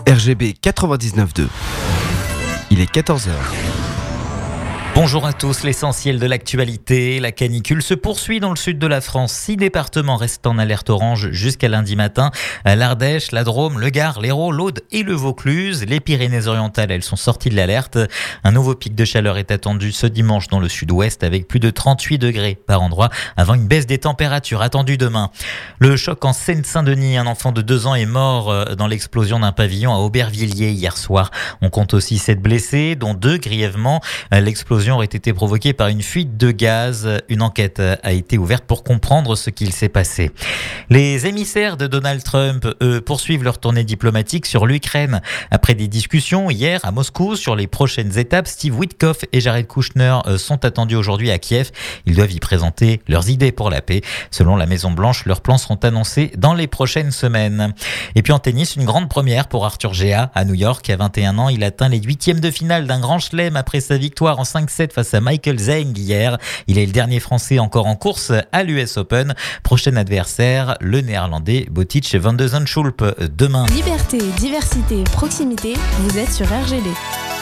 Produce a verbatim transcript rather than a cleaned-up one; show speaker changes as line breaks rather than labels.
R G B quatre-vingt-dix-neuf point deux. Il est quatorze heures.
Bonjour à tous, l'essentiel de l'actualité. La canicule se poursuit dans le sud de la France. Six départements restent en alerte orange jusqu'à lundi matin. L'Ardèche, la Drôme, le Gard, l'Hérault, l'Aude et le Vaucluse. Les Pyrénées-Orientales, elles sont sorties de l'alerte. Un nouveau pic de chaleur est attendu ce dimanche dans le sud-ouest avec plus de trente-huit degrés par endroit avant une baisse des températures attendue demain. Le choc en Seine-Saint-Denis. Un enfant de deux ans est mort dans l'explosion d'un pavillon à Aubervilliers hier soir. On compte aussi sept blessés, dont deux grièvement. L'explosion aurait été provoquée par une fuite de gaz. Une enquête a été ouverte pour comprendre ce qu'il s'est passé. Les émissaires de Donald Trump, eux, poursuivent leur tournée diplomatique sur l'Ukraine. Après des discussions hier à Moscou sur les prochaines étapes, Steve Witkoff et Jared Kushner sont attendus aujourd'hui à Kiev. Ils doivent y présenter leurs idées pour la paix. Selon la Maison-Blanche, leurs plans seront annoncés dans les prochaines semaines. Et puis en tennis, une grande première pour Arthur Gea à New York. À vingt et un ans, il atteint les huitièmes de finale d'un grand chelem après sa victoire en cinq sept face à Michael Zheng hier. Il est le dernier Français encore en course à l'U S Open. Prochain adversaire, le Néerlandais Botic van de Zandschulp demain.
Liberté, diversité, proximité, vous êtes sur R G B.